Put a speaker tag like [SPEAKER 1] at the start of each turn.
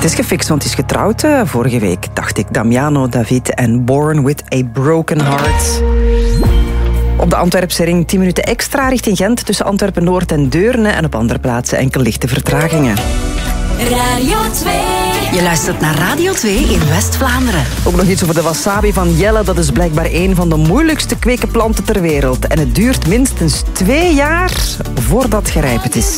[SPEAKER 1] Het is gefixt, want het is getrouwd vorige week, dacht ik. Damiano David en Born with a Broken Heart. Op de Antwerpse ring 10 minuten extra richting Gent tussen Antwerpen-Noord en Deurne en op andere plaatsen enkel lichte vertragingen.
[SPEAKER 2] Radio 2.
[SPEAKER 3] Je luistert naar Radio 2 in West-Vlaanderen.
[SPEAKER 1] Ook nog iets over de wasabi van Jelle. Dat is blijkbaar een van de moeilijkste kwekenplanten ter wereld. En het duurt minstens 2 jaar voordat het gerijpt is.